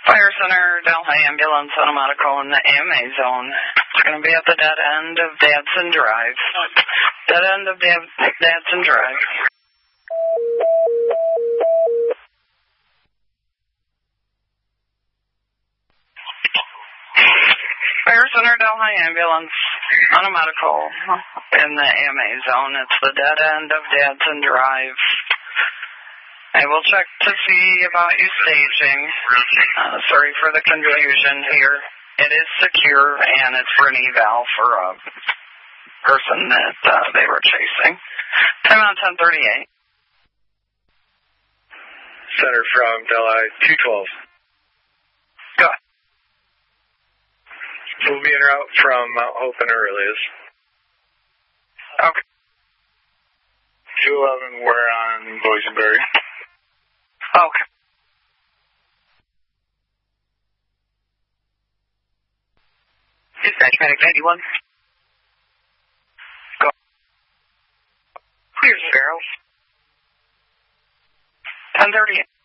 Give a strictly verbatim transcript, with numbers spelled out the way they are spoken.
Fire Center, Delhi Ambulance, Automatico in the A M A zone. It's going to be at the dead end of Dadson Drive. Dead end of Dad- Dadson Drive. Fire Center, Delhi Ambulance, Automatico in the A M A zone. It's the dead end of Dadson Drive. I will check to see about you staging. Uh, sorry for the confusion here. It is secure, and it's for an eval for a person that uh, they were chasing. Time on ten thirty-eight. Center from Delhi, two twelve. Go ahead. We'll be en route from Mount Hope and Aurelius. Okay. two eleven, we're on Boysenberry. Okay. Dispatch, Medic ninety-one. Go. Clear Sparrow. ten thirty-eight.